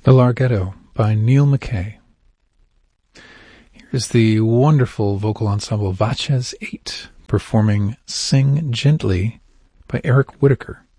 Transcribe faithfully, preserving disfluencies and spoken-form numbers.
The Larghetto by Neil McKay. Here's the wonderful vocal ensemble Vaches eight performing Sing Gently by Eric Whitacre.